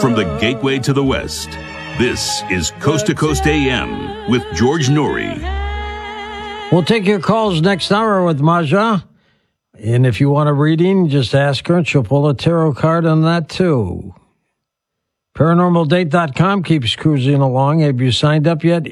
From the gateway to the West, this is Coast to Coast AM with George Noory. We'll take your calls next hour with Maja. And if you want a reading, just ask her and she'll pull a tarot card on that too. ParanormalDate.com keeps cruising along. Have you signed up yet?